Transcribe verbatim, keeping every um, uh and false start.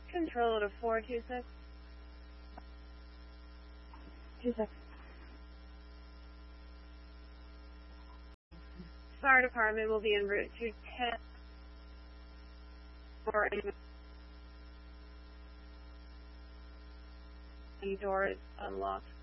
Control to four two six. Two six. Fire department will be en route to ten. Or the door is unlocked.